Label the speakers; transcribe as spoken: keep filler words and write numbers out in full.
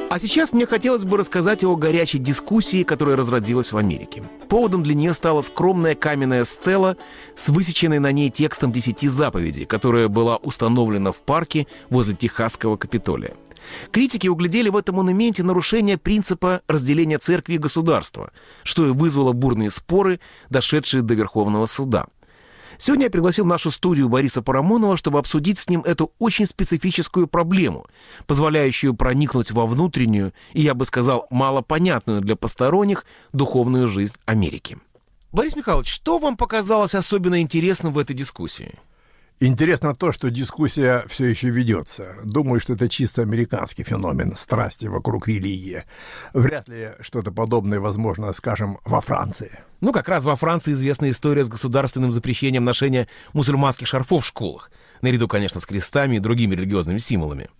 Speaker 1: А сейчас мне хотелось бы рассказать о горячей дискуссии, которая разразилась в Америке. Поводом для нее стала скромная каменная стела с высеченной на ней текстом десяти заповедей, которая была установлена в парке возле Техасского Капитолия. Критики углядели в этом монументе нарушение принципа разделения церкви и государства, что и вызвало бурные споры, дошедшие до Верховного суда. Сегодня я пригласил в нашу студию Бориса Парамонова, чтобы обсудить с ним эту очень специфическую проблему, позволяющую проникнуть во внутреннюю и, я бы сказал, малопонятную для посторонних духовную жизнь Америки. Борис Михайлович, что вам показалось особенно интересным в этой дискуссии?
Speaker 2: Интересно то, что дискуссия все еще ведется. Думаю, что это чисто американский феномен страсти вокруг религии. Вряд ли что-то подобное возможно, скажем, во Франции.
Speaker 1: Ну, как раз во Франции известна история с государственным запрещением ношения мусульманских шарфов в школах, наряду, конечно, с крестами и другими религиозными символами.